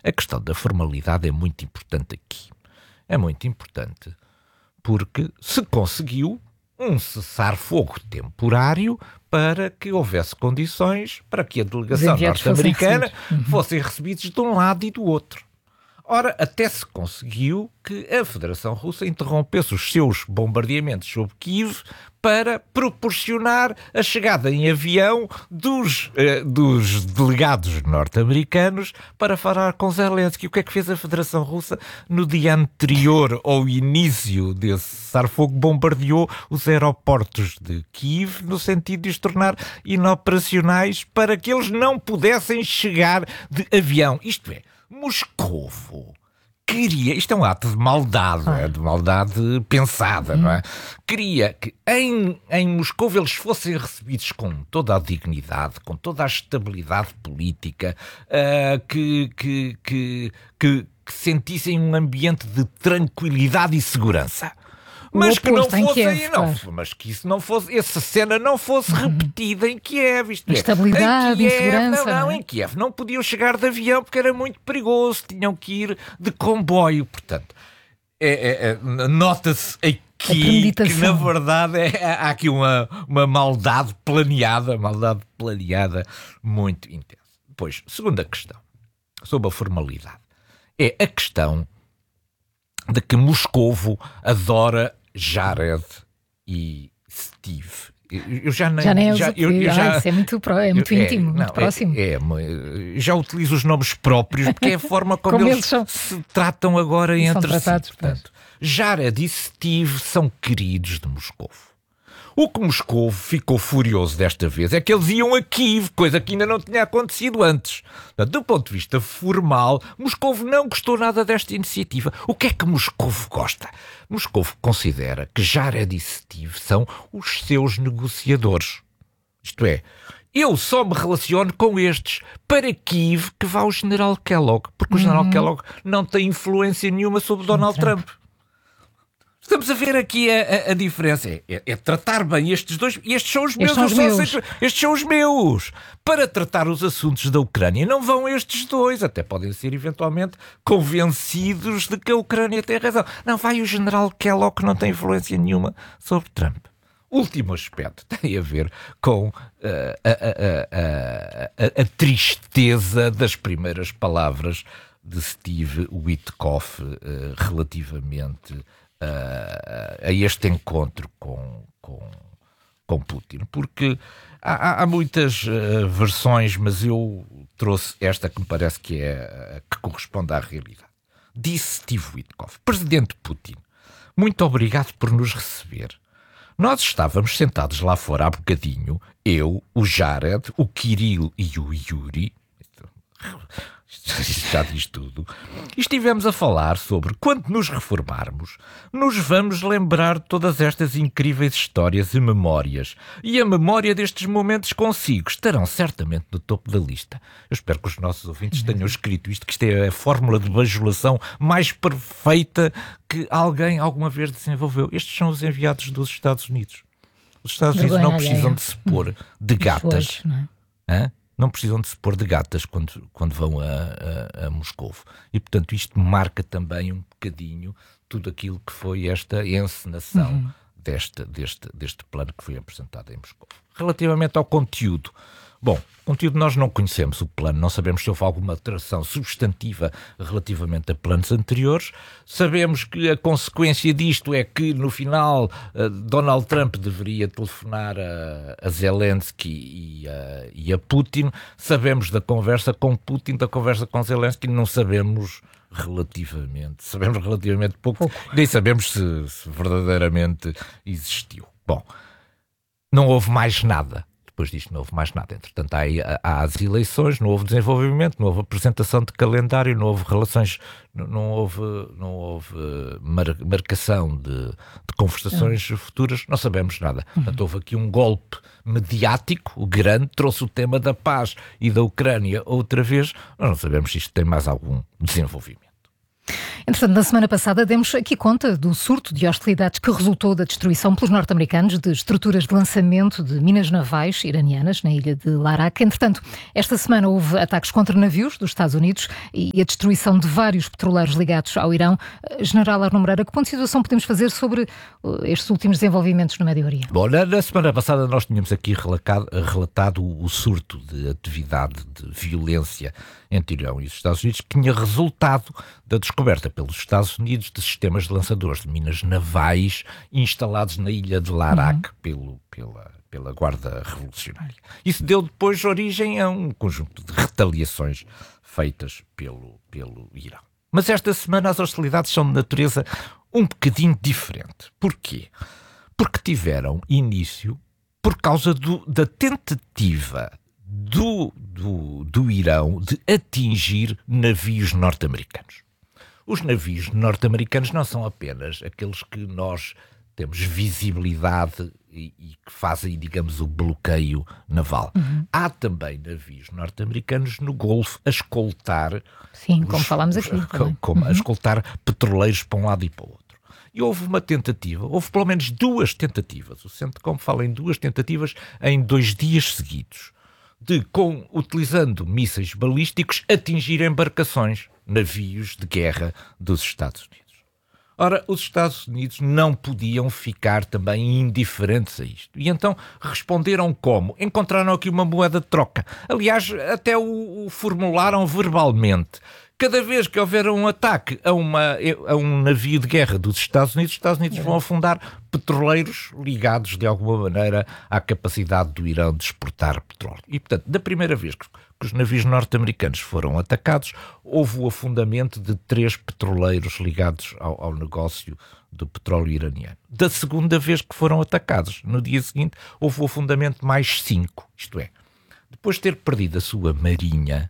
A questão da formalidade é muito importante aqui. É muito importante porque se conseguiu um cessar-fogo temporário para que houvesse condições para que a delegação norte-americana fossem recebidos de um lado e do outro. Ora, até se conseguiu que a Federação Russa interrompesse os seus bombardeamentos sobre Kiev para proporcionar a chegada em avião dos delegados norte-americanos para falar com Zelensky. O que é que fez a Federação Russa no dia anterior ao início desse cessar-fogo? Bombardeou os aeroportos de Kiev no sentido de os tornar inoperacionais para que eles não pudessem chegar de avião. Isto é, Moscovo queria, isto é um ato de maldade, de maldade pensada, não é? Queria que em Moscovo eles fossem recebidos com toda a dignidade, com toda a estabilidade política, que sentissem um ambiente de tranquilidade e segurança. Mas que não fosse, mas que isso não fosse, essa cena não fosse repetida em Kiev. Isto é, estabilidade, em Kiev, insegurança. Em Kiev não podiam chegar de avião porque era muito perigoso, tinham que ir de comboio. Portanto, nota-se aqui que na verdade há aqui uma maldade planeada muito intensa. Depois, segunda questão, sobre a formalidade, é a questão de que Moscovo adora Jared e Steve. Eu já nem... Isso é muito íntimo, muito próximo. Já utilizo os nomes próprios porque é a forma como eles se tratam agora entre si. Portanto, Jared e Steve são queridos de Moscovo. O que Moscovo ficou furioso desta vez é que eles iam a Kiev, coisa que ainda não tinha acontecido antes. Do ponto de vista formal, Moscovo não gostou nada desta iniciativa. O que é que Moscovo gosta? Moscovo considera que Jared e Steve são os seus negociadores. Isto é, eu só me relaciono com estes. Para Kiev que vá o General Kellogg, porque o General Kellogg não tem influência nenhuma sobre Donald Trump. Estamos a ver aqui a diferença. É tratar bem estes dois. Estes são os meus. Estes são os meus. Para tratar os assuntos da Ucrânia não vão estes dois. Até podem ser eventualmente convencidos de que a Ucrânia tem razão. Não, vai o General Kellogg, que não tem influência nenhuma sobre Trump. Último aspecto tem a ver com a tristeza das primeiras palavras de Steve Witkoff relativamente a este encontro com Putin, porque há muitas versões, mas eu trouxe esta que me parece que é que corresponde à realidade. Disse Steve Witkoff: Presidente Putin, muito obrigado por nos receber. Nós estávamos sentados lá fora há bocadinho, eu, o Jared, o Kirill e o Yuri. Já diz tudo. E estivemos a falar sobre quando nos reformarmos, nos vamos lembrar de todas estas incríveis histórias e memórias. E a memória destes momentos consigo estarão certamente no topo da lista. Eu espero que os nossos ouvintes tenham escrito isto, que isto é a fórmula de bajulação mais perfeita que alguém alguma vez desenvolveu. Estes são os enviados dos Estados Unidos. Os Estados Unidos não precisam de se pôr de gatas. Não precisam de se pôr de gatas quando vão a Moscovo. E, portanto, isto marca também um bocadinho tudo aquilo que foi esta encenação deste plano que foi apresentado em Moscovo. Relativamente ao conteúdo, bom, o conteúdo nós não conhecemos o plano, não sabemos se houve alguma alteração substantiva relativamente a planos anteriores. Sabemos que a consequência disto é que, no final, Donald Trump deveria telefonar a Zelensky e a Putin. Sabemos da conversa com Putin, da conversa com Zelensky, não sabemos relativamente pouco. Nem sabemos se verdadeiramente existiu. Bom, não houve mais nada. Depois disto não houve mais nada. Entretanto, há as eleições, não houve desenvolvimento, não houve apresentação de calendário, não houve relações, não houve marcação de conversações futuras, não sabemos nada. Portanto, houve aqui um golpe mediático grande, trouxe o tema da paz e da Ucrânia outra vez, nós não sabemos se isto tem mais algum desenvolvimento. Entretanto, na semana passada demos aqui conta do surto de hostilidades que resultou da destruição pelos norte-americanos de estruturas de lançamento de minas navais iranianas na ilha de Larak. Entretanto, esta semana houve ataques contra navios dos Estados Unidos e a destruição de vários petroleiros ligados ao Irão. General Arno Moreira, que ponto de situação podemos fazer sobre estes últimos desenvolvimentos no Médio Oriente? Bom, na semana passada nós tínhamos aqui relatado o surto de atividade de violência entre Irão e os Estados Unidos, que tinha resultado da descoberta pelos Estados Unidos de sistemas de lançadores de minas navais instalados na ilha de Larak pela Guarda Revolucionária. Isso deu depois origem a um conjunto de retaliações feitas pelo Irão. Mas esta semana as hostilidades são de natureza um bocadinho diferente. Porquê? Porque tiveram início por causa da tentativa do Irão de atingir navios norte-americanos. Os navios norte-americanos não são apenas aqueles que nós temos visibilidade e que fazem, digamos, o bloqueio naval. Há também navios norte-americanos no Golfo a escoltar... Sim, como falámos aqui. A escoltar petroleiros para um lado e para o outro. E houve uma tentativa, houve pelo menos 2 tentativas, o CENTCOM fala em 2 tentativas em 2 dias seguidos, utilizando mísseis balísticos, atingir embarcações, navios de guerra dos Estados Unidos. Ora, os Estados Unidos não podiam ficar também indiferentes a isto. E então responderam como? Encontraram aqui uma moeda de troca. Aliás, até o formularam verbalmente. Cada vez que houver um ataque a um navio de guerra dos Estados Unidos vão afundar petroleiros ligados de alguma maneira à capacidade do Irão de exportar petróleo. E, portanto, da primeira vez que os navios norte-americanos foram atacados, houve o afundamento de 3 petroleiros ligados ao negócio do petróleo iraniano. Da segunda vez que foram atacados, no dia seguinte, houve o afundamento de mais 5. Isto é, depois de ter perdido a sua marinha,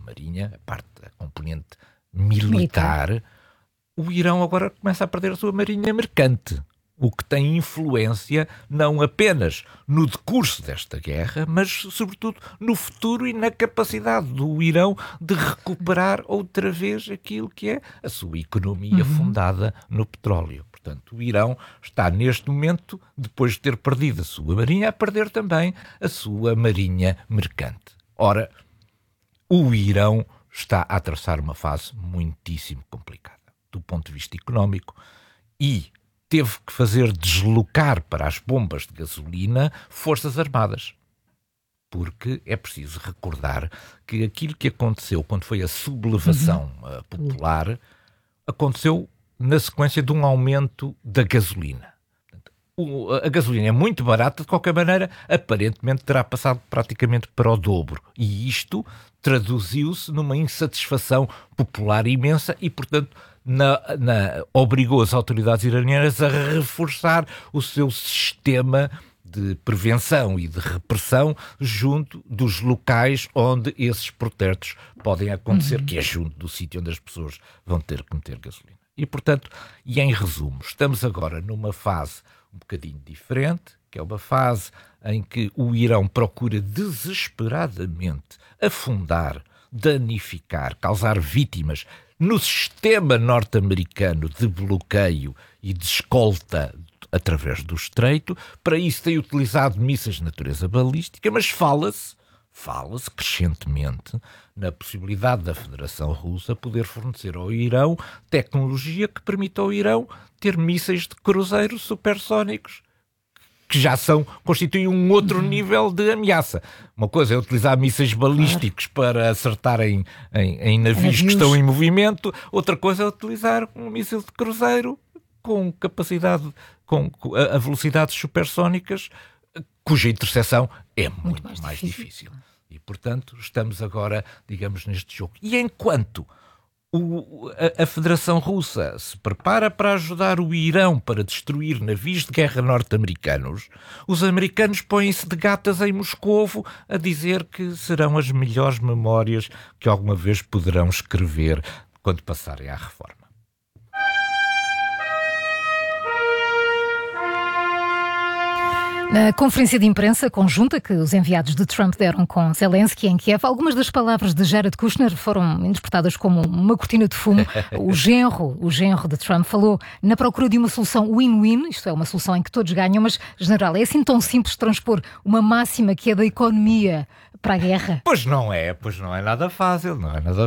a componente militar, o Irão agora começa a perder a sua marinha mercante, o que tem influência não apenas no decurso desta guerra, mas sobretudo no futuro e na capacidade do Irão de recuperar outra vez aquilo que é a sua economia fundada no petróleo. Portanto, o Irão está neste momento, depois de ter perdido a sua marinha, a perder também a sua marinha mercante. Ora, o Irão está a atravessar uma fase muitíssimo complicada do ponto de vista económico e teve que fazer deslocar para as bombas de gasolina forças armadas. Porque é preciso recordar que aquilo que aconteceu quando foi a sublevação popular aconteceu na sequência de um aumento da gasolina. A gasolina é muito barata, de qualquer maneira, aparentemente terá passado praticamente para o dobro. E isto traduziu-se numa insatisfação popular imensa e, portanto, obrigou as autoridades iranianas a reforçar o seu sistema de prevenção e de repressão junto dos locais onde esses protestos podem acontecer, que é junto do sítio onde as pessoas vão ter que meter gasolina. E, portanto, em resumo, estamos agora numa fase um bocadinho diferente, que é uma fase em que o Irão procura desesperadamente afundar, danificar, causar vítimas no sistema norte-americano de bloqueio e de escolta através do Estreito. Para isso tem utilizado mísseis de natureza balística, mas fala-se crescentemente na possibilidade da Federação Russa poder fornecer ao Irão tecnologia que permita ao Irão ter mísseis de cruzeiro supersónicos que já constituem um outro nível de ameaça. Uma coisa é utilizar mísseis balísticos para acertar em navios que estão em movimento, outra coisa é utilizar um míssil de cruzeiro com capacidade, a velocidades supersónicas, cuja interseção é muito mais difícil. E, portanto, estamos agora, digamos, neste jogo. E enquanto a Federação Russa se prepara para ajudar o Irão para destruir navios de guerra norte-americanos, os americanos põem-se de gatas em Moscovo a dizer que serão as melhores memórias que alguma vez poderão escrever quando passarem à reforma. Na conferência de imprensa conjunta que os enviados de Trump deram com Zelensky em Kiev, algumas das palavras de Jared Kushner foram interpretadas como uma cortina de fumo. O genro de Trump falou na procura de uma solução win-win, isto é, uma solução em que todos ganham, mas, general, é assim tão simples transpor uma máxima que é da economia para a guerra? Pois não é nada fácil,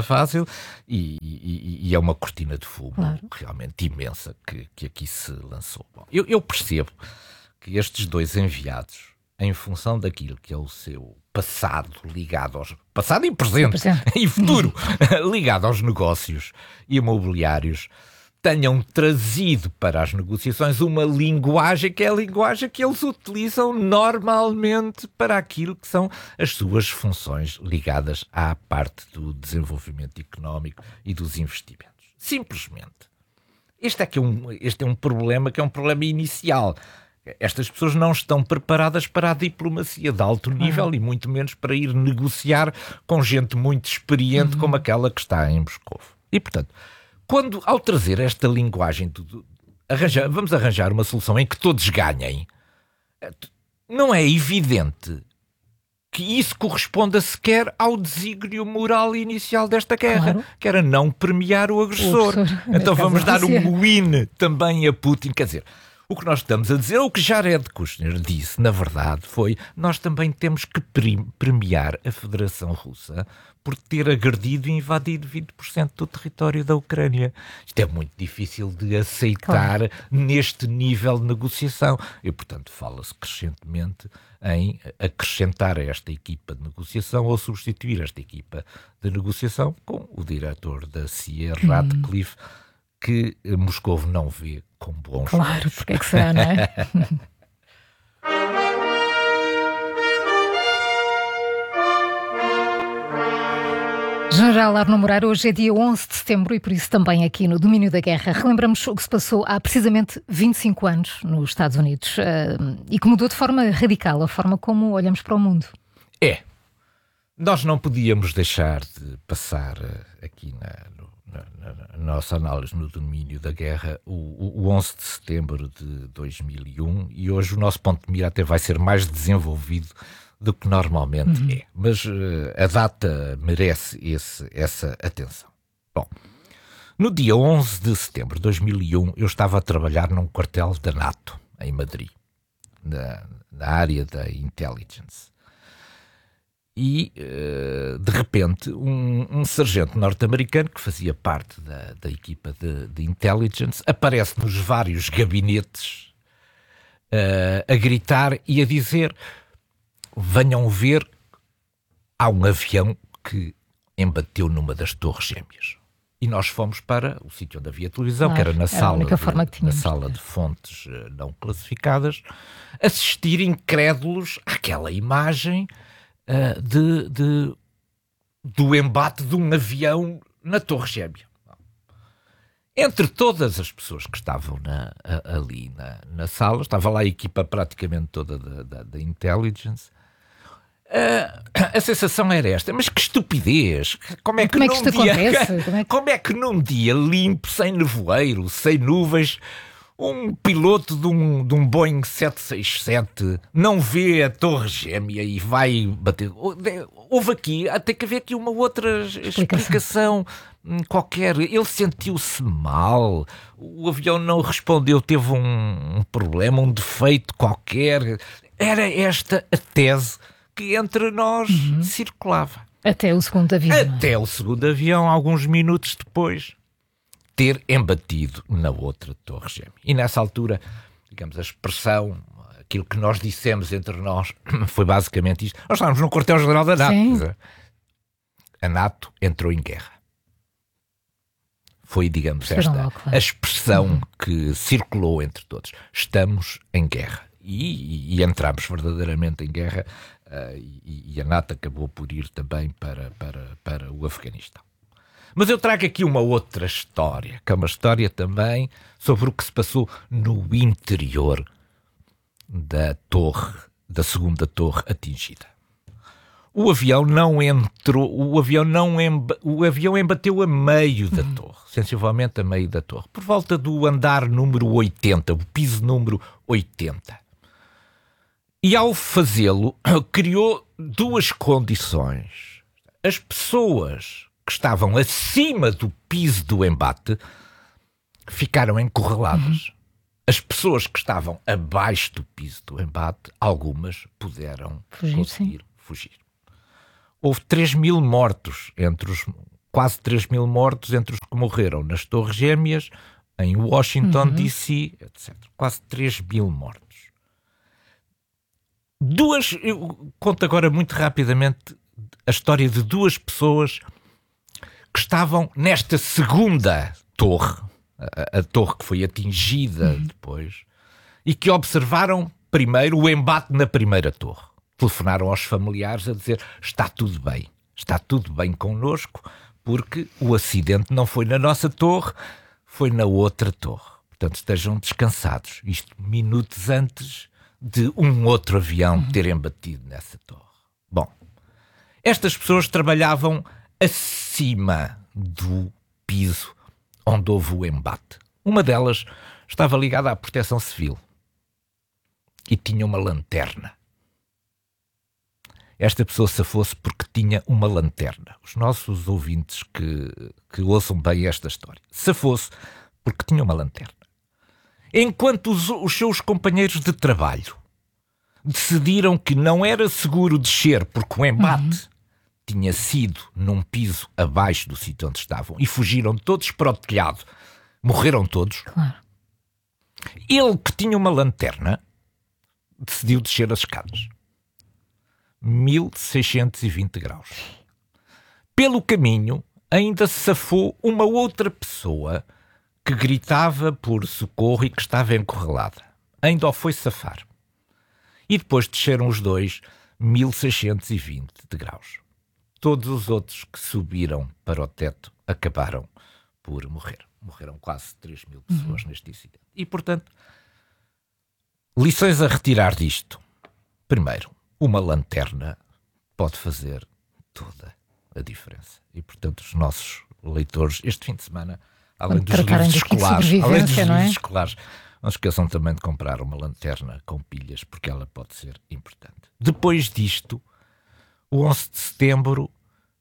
e é uma cortina de fumo, claro, realmente imensa que aqui se lançou. Bom, eu percebo que estes dois enviados, em função daquilo que é o seu passado ligado aos... Passado e presente e futuro, ligado aos negócios imobiliários, tenham trazido para as negociações uma linguagem que é a linguagem que eles utilizam normalmente para aquilo que são as suas funções ligadas à parte do desenvolvimento económico e dos investimentos. Simplesmente. Este é um problema que é um problema inicial. Estas pessoas não estão preparadas para a diplomacia de alto nível e muito menos para ir negociar com gente muito experiente como aquela que está em Moscou. E, portanto, ao trazer esta linguagem, vamos arranjar uma solução em que todos ganhem, não é evidente que isso corresponda sequer ao desígnio moral inicial desta guerra, claro, que era não premiar o agressor. Então vamos dar um win também a Putin. Quer dizer, o que nós estamos a dizer, o que Jared Kushner disse, na verdade, foi: nós também temos que premiar a Federação Russa por ter agredido e invadido 20% do território da Ucrânia. Isto é muito difícil de aceitar, claro, neste nível de negociação. E, portanto, fala-se crescentemente em acrescentar a esta equipa de negociação ou substituir esta equipa de negociação com o diretor da CIA, Ratcliffe, que Moscovo não vê com bons olhos. Claro, porque é que será, não é? General Arnaud Moreira, hoje é dia 11 de setembro e por isso também aqui no Domínio da Guerra relembramos o que se passou há precisamente 25 anos nos Estados Unidos e que mudou de forma radical a forma como olhamos para o mundo. Nós não podíamos deixar de passar aqui na nossa análise no Domínio da Guerra o 11 de setembro de 2001 e hoje o nosso ponto de mira até vai ser mais desenvolvido do que normalmente é. Mas a data merece essa atenção. Bom, no dia 11 de setembro de 2001 eu estava a trabalhar num quartel da NATO, em Madrid, na área da Intelligence. E, de repente, um sargento norte-americano que fazia parte da equipa de Intelligence aparece nos vários gabinetes a gritar e a dizer: venham ver, há um avião que embateu numa das torres gêmeas. E nós fomos para o sítio onde havia televisão, que era na sala de fontes não classificadas, assistir incrédulos àquela imagem do embate de um avião na Torre Gêmea. Entre todas as pessoas que estavam ali na sala, estava lá a equipa praticamente toda da Intelligence. A sensação era esta: mas que estupidez! Como é que isto acontece? Como é que num dia limpo, sem nevoeiro, sem nuvens, um piloto de um Boeing 767 não vê a Torre Gêmea e vai bater? Houve aqui, tem que haver aqui uma outra explicação qualquer. Ele sentiu-se mal, o avião não respondeu, teve um problema, um defeito qualquer. Era esta a tese que entre nós circulava. Até o segundo avião. Até o segundo avião, alguns minutos depois, ter embatido na outra Torre Gêmea. E nessa altura, digamos, a expressão, aquilo que nós dissemos entre nós, foi basicamente isto. Nós estávamos no quartel-general da NATO. A NATO entrou em guerra. Foi, digamos, esta a expressão que circulou entre todos. Estamos em guerra. E entramos verdadeiramente em guerra, e a NATO acabou por ir também para o Afeganistão. Mas eu trago aqui uma outra história, que é uma história também sobre o que se passou no interior da segunda torre atingida. O avião não entrou, o avião embateu a meio da torre, sensivelmente a meio da torre, por volta do andar número 80, o piso número 80. E ao fazê-lo, criou duas condições. As pessoas que estavam acima do piso do embate ficaram encurraladas. As pessoas que estavam abaixo do piso do embate, algumas puderam conseguir fugir. Houve 3.000 mortos, quase 3.000 mortos entre os que morreram nas Torres Gêmeas, em Washington, D.C., etc. Quase 3.000 mortos. Eu conto agora muito rapidamente a história de duas pessoas que estavam nesta segunda torre, a torre que foi atingida depois, e que observaram primeiro o embate na primeira torre. Telefonaram aos familiares a dizer: está tudo bem connosco, porque o acidente não foi na nossa torre, foi na outra torre. Portanto, estejam descansados. Isto minutos antes de um outro avião ter embatido nessa torre. Bom, estas pessoas trabalhavam acima do piso onde houve o embate. Uma delas estava ligada à Proteção Civil e tinha uma lanterna. Esta pessoa safou-se porque tinha uma lanterna. Os nossos ouvintes que ouçam bem esta história. Safou-se porque tinha uma lanterna. Enquanto os seus companheiros de trabalho decidiram que não era seguro descer porque o embate tinha sido num piso abaixo do sítio onde estavam e fugiram todos para o telhado, morreram todos. Claro. Ele, que tinha uma lanterna, decidiu descer as escadas. 1620 graus. Pelo caminho, ainda se safou uma outra pessoa que gritava por socorro e que estava encurralada. Ainda o foi safar. E depois desceram os dois 1620 graus. Todos os outros que subiram para o teto acabaram por morrer. Morreram quase 3.000 pessoas neste incidente. E, portanto, lições a retirar disto. Primeiro, uma lanterna pode fazer toda a diferença. E, portanto, os nossos leitores, este fim de semana, além dos livros escolares, não se esqueçam também de comprar uma lanterna com pilhas, porque ela pode ser importante. Depois disto, o 11 de setembro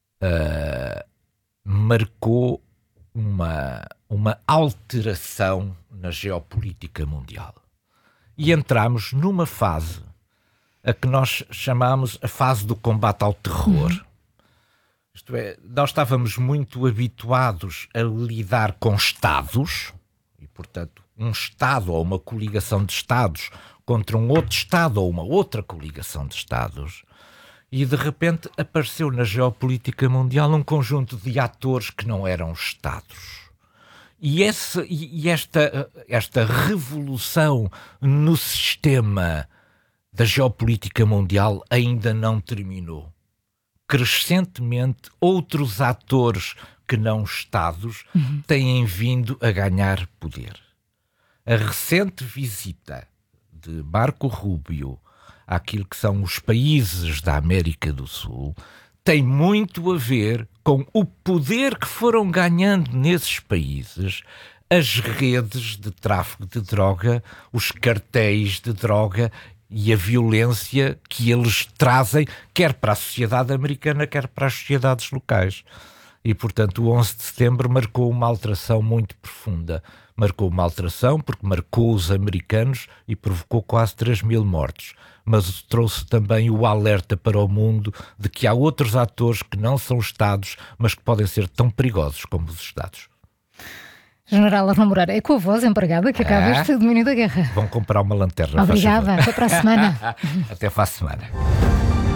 marcou uma alteração na geopolítica mundial. E entramos numa fase a que nós chamamos a fase do combate ao terror. Isto é, nós estávamos muito habituados a lidar com Estados, e, portanto, um Estado ou uma coligação de Estados contra um outro Estado ou uma outra coligação de Estados, e de repente apareceu na geopolítica mundial um conjunto de atores que não eram Estados. E esta revolução no sistema da geopolítica mundial ainda não terminou. Crescentemente, outros atores que não Estados têm vindo a ganhar poder. A recente visita de Marco Rubio àquilo que são os países da América do Sul tem muito a ver com o poder que foram ganhando nesses países as redes de tráfico de droga, os cartéis de droga e a violência que eles trazem, quer para a sociedade americana, quer para as sociedades locais. E, portanto, o 11 de setembro marcou uma alteração muito profunda. Marcou uma alteração porque marcou os americanos e provocou quase 3.000 mortos. Mas trouxe também o alerta para o mundo de que há outros atores que não são Estados, mas que podem ser tão perigosos como os Estados. General Arnaud Moreira, é com a voz empregada que acaba este domínio da guerra. Vão comprar uma lanterna. Obrigada, até para a semana. Até para a semana.